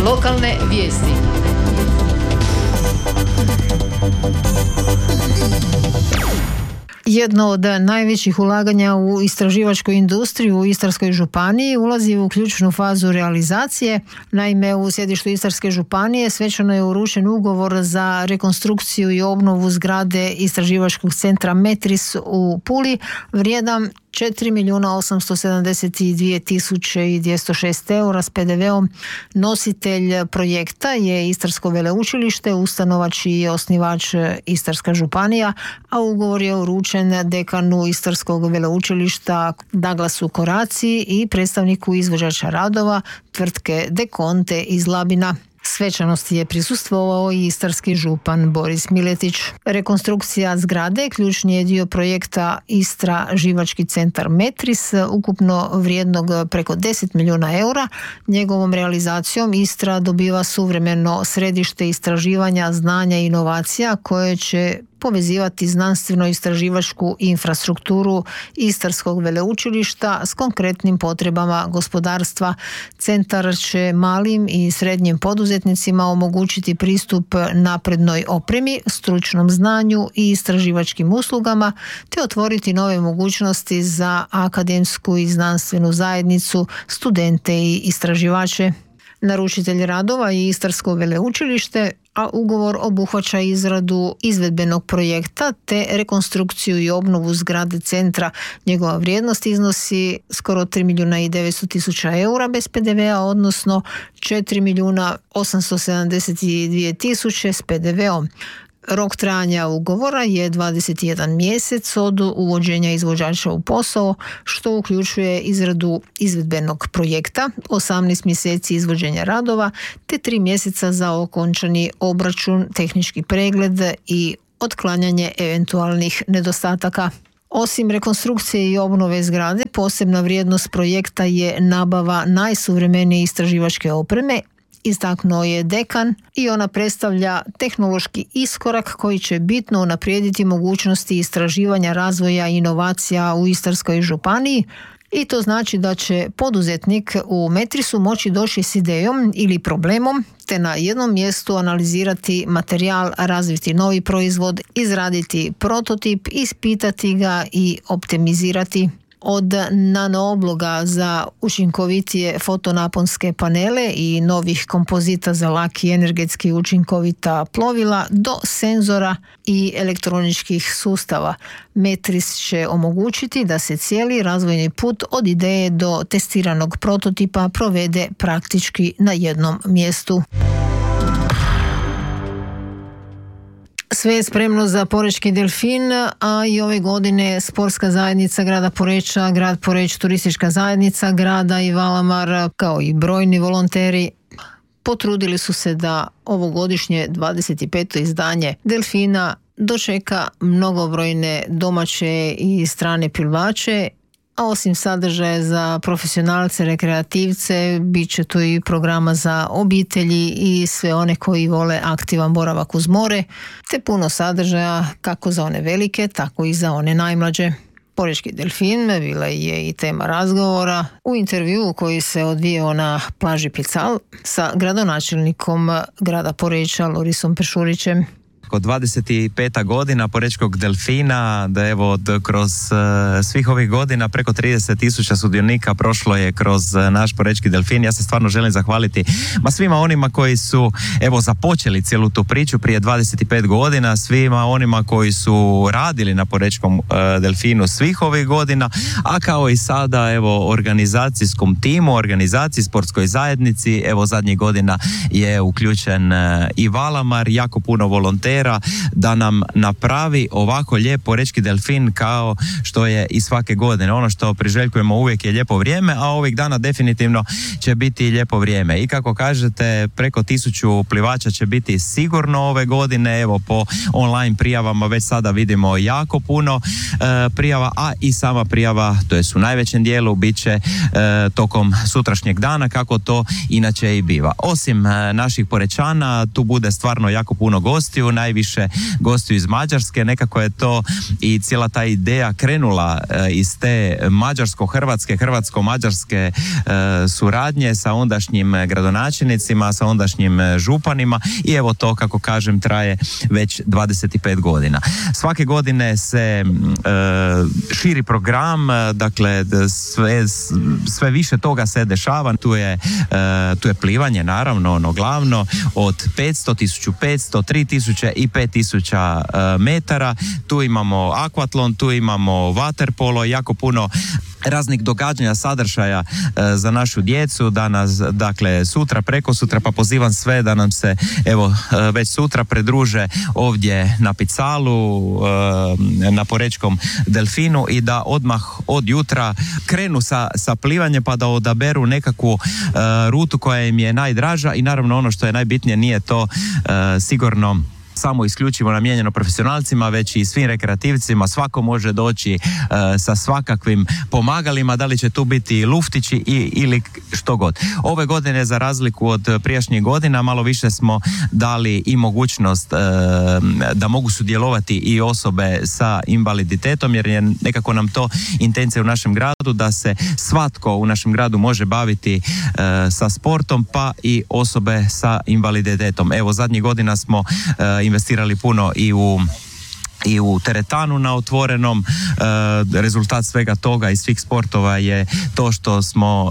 Lokalne vijesti. Jedno od najvećih ulaganja u istraživačku industriju u Istarskoj županiji ulazi u ključnu fazu realizacije. Naime, u sjedištu Istarske županije svečano je uručen ugovor za rekonstrukciju i obnovu zgrade Istraživačkog centra Metris u Puli, vrijedan 4.872.206 eura s PDV-om. Nositelj projekta je Istarsko veleučilište, ustanova čiji je osnivač Istarska županija, a ugovor je uručen dekanu Istarskog veleučilišta Douglasu Koraciji i predstavniku izvođača radova tvrtke Dekonte iz Labina. Svečanosti je prisustvovao i istarski župan Boris Miletić. Rekonstrukcija zgrade ključni je dio projekta Istraživački centar Metris, ukupno vrijednog preko 10 milijuna eura. Njegovom realizacijom Istra dobiva suvremeno središte istraživanja, znanja i inovacija koje će povezivati znanstveno-istraživačku infrastrukturu Istarskog veleučilišta s konkretnim potrebama gospodarstva. Centar će malim i srednjim poduzetnicima omogućiti pristup naprednoj opremi, stručnom znanju i istraživačkim uslugama, te otvoriti nove mogućnosti za akademsku i znanstvenu zajednicu, studente i istraživače. Naručitelj radova je Istarsko veleučilište, a ugovor obuhvaća izradu izvedbenog projekta te rekonstrukciju i obnovu zgrade centra. Njegova vrijednost iznosi skoro 3.900.000 eura bez PDV-a, odnosno 4.872.000 s PDV-om. Rok trajanja ugovora je 21 mjesec od uvođenja izvođača u posao, što uključuje izradu izvedbenog projekta, 18 mjeseci izvođenja radova, te 3 mjeseca za okončani obračun, tehnički pregled i otklanjanje eventualnih nedostataka. Osim rekonstrukcije i obnove zgrade, posebna vrijednost projekta je nabava najsuvremenije istraživačke opreme, istaknuo je dekan, i ona predstavlja tehnološki iskorak koji će bitno unaprijediti mogućnosti istraživanja, razvoja i inovacija u Istarskoj županiji. I to znači da će poduzetnik u Metrisu moći doći s idejom ili problemom, te na jednom mjestu analizirati materijal, razviti novi proizvod, izraditi prototip, ispitati ga i optimizirati. Od nanoobloga za učinkovitije fotonaponske panele i novih kompozita za laki energetski učinkovita plovila do senzora i elektroničkih sustava. Metris će omogućiti da se cijeli razvojni put od ideje do testiranog prototipa provede praktički na jednom mjestu. Sve je spremno za Porečki delfin, a i ove godine sportska zajednica grada Poreča, grad Poreć, turistička zajednica grada i Valamar, kao i brojni volonteri, potrudili su se da ovogodišnje 25. izdanje delfina dočeka mnogobrojne domaće i strane plivače. A osim sadržaja za profesionalce, rekreativce, bit će tu i programa za obitelji i sve one koji vole aktivan boravak uz more, te puno sadržaja kako za one velike, tako i za one najmlađe. Porečki delfin bila je i tema razgovora u intervjuu koji se odvijao na plaži Pical sa gradonačelnikom grada Poreča Lorisom Peršurićem. Kod 25. godina Porečkog delfina, da evo kroz svih ovih godina preko 30.000 sudionika prošlo je kroz naš Porečki delfin. Ja se stvarno želim zahvaliti svima onima koji su evo započeli cijelu tu priču prije 25 godina, svima onima koji su radili na Porečkom delfinu svih ovih godina, a kao i sada evo organizacijskom timu, organizaciji, sportskoj zajednici. Evo zadnjih godina je uključen i Valamar, jako puno volontera da nam napravi ovako lijep Porečki delfin kao što je i svake godine. Ono što priželjkujemo uvijek je lijepo vrijeme, a ovih dana definitivno će biti lijepo vrijeme. I kako kažete, preko 1000 plivača će biti sigurno ove godine. Evo po online prijavama već sada vidimo jako puno prijava, a i sama prijava, to je u najvećem dijelu, bit će tokom sutrašnjeg dana, kako to inače i biva. Osim naših Porečana, tu bude stvarno jako puno gostiju. najviše gostiju iz Mađarske. Nekako je to i cijela ta ideja krenula iz te mađarsko-hrvatske, hrvatsko-mađarske suradnje sa ondašnjim gradonačelnicima, sa ondašnjim županima i evo to, kako kažem, traje već 25 godina. Svake godine se širi program, dakle sve više toga se dešava. Tu je plivanje, naravno, ono glavno, od 500, 1500, 3000 i 5000 metara. Tu imamo akvatlon, tu imamo waterpolo, jako puno raznih događanja, sadržaja za našu djecu. Danas, dakle, sutra, preko sutra, pa pozivam sve da nam se evo već sutra pridruže ovdje na Picalu, na Porečkom delfinu i da odmah od jutra krenu sa plivanjem pa da odaberu nekakvu rutu koja im je najdraža i naravno ono što je najbitnije, nije to sigurno samo isključivo namijenjeno profesionalcima, već i svim rekreativcima. Svako može doći sa svakakvim pomagalima, da li će tu biti luftići ili što god. Ove godine, za razliku od prijašnjih godina, malo više smo dali i mogućnost da mogu sudjelovati i osobe sa invaliditetom, jer je nekako nam to intencija u našem gradu, da se svatko u našem gradu može baviti sa sportom, pa i osobe sa invaliditetom. Evo, zadnjih godina smo investirali puno i u teretanu na otvorenom. Rezultat svega toga i svih sportova je to što smo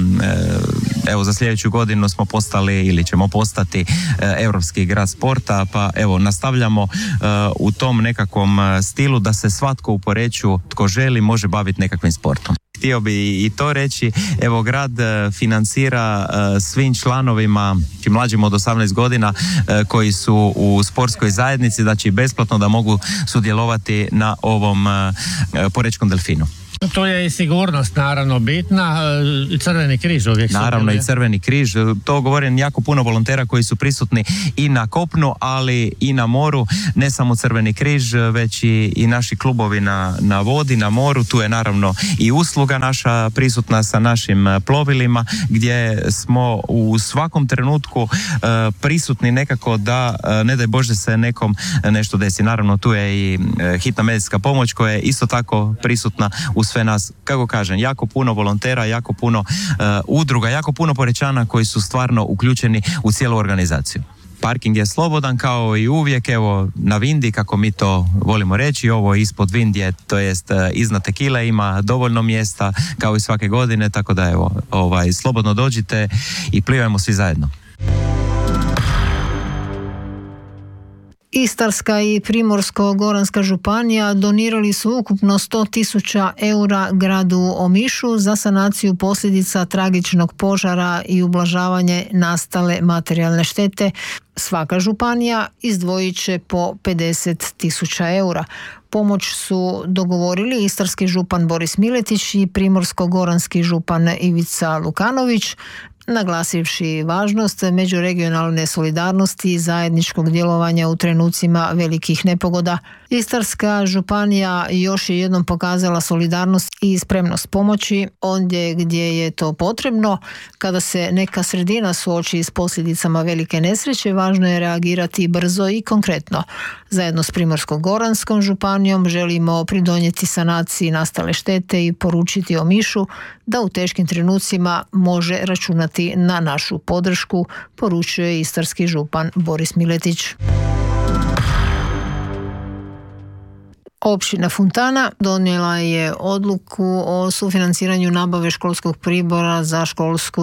evo za sljedeću godinu smo postali ili ćemo postati europski grad sporta, pa evo nastavljamo u tom nekakvom stilu da se svatko u Poreču tko želi može baviti nekakvim sportom. Htio bi i to reći, evo grad financira svim članovima mlađim od 18 godina koji su u sportskoj zajednici, znači besplatno da mogu sudjelovati na ovom Porečkom delfinu. To je i sigurnost naravno bitna, Crveni križ uvijek. Naravno i Crveni križ, to govorim jako puno volontera koji su prisutni i na kopnu, ali i na moru, ne samo Crveni križ, već i naši klubovi na vodi, na moru. Tu je naravno i usluga naša prisutna sa našim plovilima, gdje smo u svakom trenutku prisutni nekako da ne daj Bože se nekom nešto desi. Naravno tu je i hitna medicinska pomoć koja je isto tako prisutna u sve nas, kako kažem, jako puno volontera, jako puno udruga, jako puno Porečana koji su stvarno uključeni u cijelu organizaciju. Parking je slobodan kao i uvijek, evo na Vindi, kako mi to volimo reći, ovo ispod Vindije, to jest iznad Tekile, ima dovoljno mjesta kao i svake godine, tako da evo, slobodno dođite i plivajmo svi zajedno. Istarska i Primorsko-goranska županija donirali su ukupno 100.000 eura gradu Omišu za sanaciju posljedica tragičnog požara i ublažavanje nastale materijalne štete. Svaka županija izdvojit će po 50.000 eura. Pomoć su dogovorili istarski župan Boris Miletić i primorsko-goranski župan Ivica Lukanović, naglasivši važnost međuregionalne solidarnosti i zajedničkog djelovanja u trenucima velikih nepogoda. Istarska županija još je jednom pokazala solidarnost i spremnost pomoći ondje gdje je to potrebno. Kada se neka sredina suoči s posljedicama velike nesreće, važno je reagirati brzo i konkretno. Zajedno s Primorsko-goranskom županijom želimo pridonijeti sanaciji nastale štete i poručiti Omišu da u teškim trenucima može računati na našu podršku, poručuje istarski župan Boris Miletić. Općina Funtana donijela je odluku o sufinanciranju nabave školskog pribora za školsku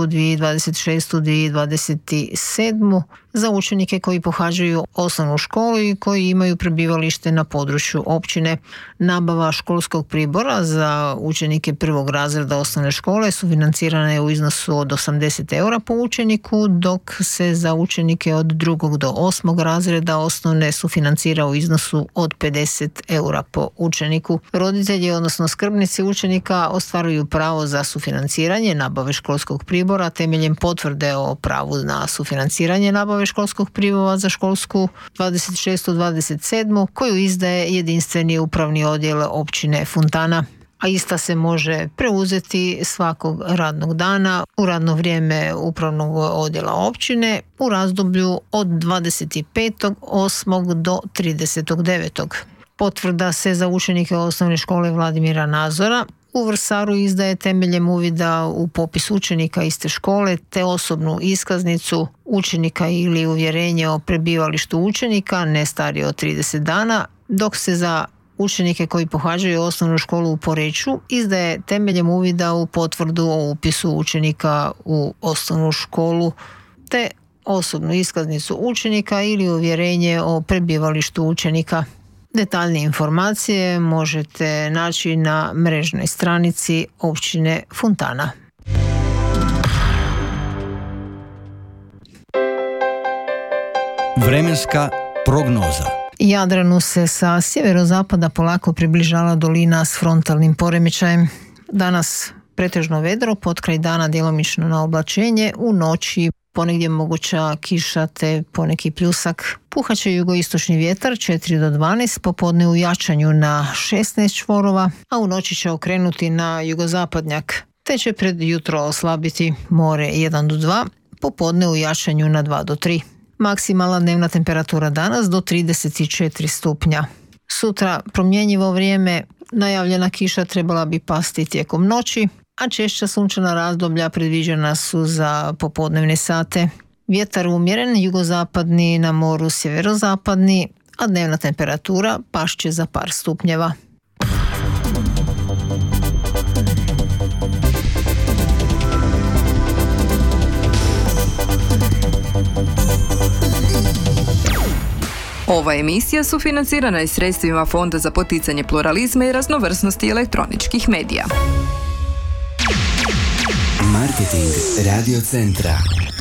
2026-2027 za učenike koji pohađaju osnovnu školu i koji imaju prebivalište na području općine. Nabava školskog pribora za učenike prvog razreda osnovne škole sufinancirana je u iznosu od 80 eura po učeniku, dok se za učenike od 2. do 8. razreda osnovne sufinancira u iznosu od 50 eura po učeniku. Roditelji, odnosno skrbnici učenika, ostvaruju pravo za sufinanciranje nabave školskog pribora temeljem potvrde o pravu na sufinanciranje nabave školskog pribora za školsku 26-27 koju izdaje jedinstveni upravni odjel općine Funtana. a ista se može preuzeti svakog radnog dana u radno vrijeme upravnog odjela općine u razdoblju od 25.8. do 30.9. Potvrda se za učenike osnovne škole Vladimira Nazora u Vrsaru izdaje temeljem uvida u popis učenika iste škole te osobnu iskaznicu učenika ili uvjerenje o prebivalištu učenika ne starije od 30 dana, dok se za učenike koji pohađaju osnovnu školu u Poreču izdaje temeljem uvida u potvrdu o upisu učenika u osnovnu školu te osobnu iskaznicu učenika ili uvjerenje o prebivalištu učenika. Detaljnije informacije možete naći na mrežnoj stranici općine Funtana. Vremenska prognoza. Jadranu se sa sjeverozapada polako približava dolina s frontalnim poremećajem. Danas pretežno vedro, potkraj dana djelomično na oblačenje, u noći ponegdje moguća kiša te poneki pljusak. Puhaće jugoistočni vjetar 4 do 12, popodne u jačanju na 16 čvorova, a u noći će okrenuti na jugozapadnjak, te će pred jutro oslabiti more 1 do 2, popodne u jačanju na 2 do 3. Maksimalna dnevna temperatura danas do 34 stupnja. Sutra promjenjivo vrijeme, najavljena kiša trebala bi pasti tijekom noći, a češća sunčana razdoblja predviđena su za popodnevne sate. Vjetar umjeren, jugozapadni, na moru sjeverozapadni, a dnevna temperatura pašće za par stupnjeva. Ova emisija sufinancirana je sredstvima Fonda za poticanje pluralizma i raznovrsnosti elektroničkih medija. Marketing Radio Centra.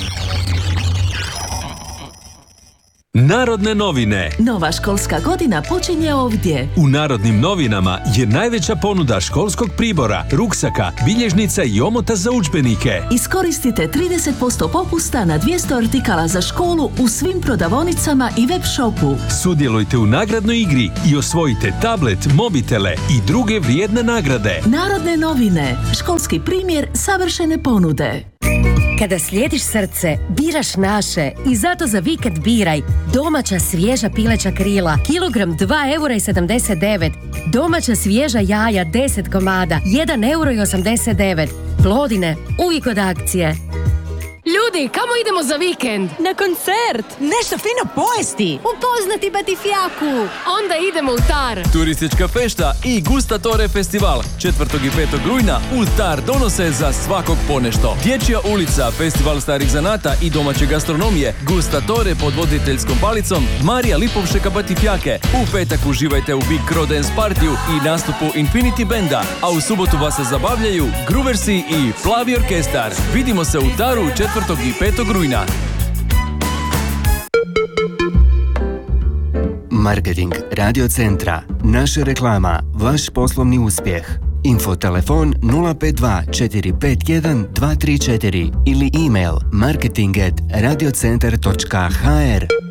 Narodne novine. Nova školska godina počinje ovdje. U Narodnim novinama je najveća ponuda školskog pribora, ruksaka, bilježnica i omota za udžbenike. Iskoristite 30% popusta na 200 artikala za školu u svim prodavaonicama i web shopu. Sudjelujte u nagradnoj igri i osvojite tablet, mobitele i druge vrijedne nagrade. Narodne novine. Školski primjer savršene ponude. Kada slijediš srce, biraš naše i zato za vikend biraj domaća svježa pileća krila, kilogram 2,79 €, domaća svježa jaja 10 komada, 1,89 €, Plodine, uvijek od akcije. Ljudi, kamo idemo za vikend? Na koncert! Nešto fino pojesti! Upoznati Batifjaku! Onda idemo u Tar! Turistička fešta i Gustatore festival 4. i 5. rujna u Tar donose za svakog ponešto. Dječja ulica, festival starih zanata i domaće gastronomije, Gustatore pod voditeljskom palicom Marija Lipovšeka Batifjake. U petak uživajte u Big Crow Dance partiju i nastupu Infinity Benda, a u subotu vas se zabavljaju Grooversi i Plavi orkestar. Vidimo se u Taru 4. i 5. rujna. Marketing Radio Centra. Naša reklama, vaš poslovni uspjeh. Info telefon 052 451 234 ili email marketing@radiocentar.hr.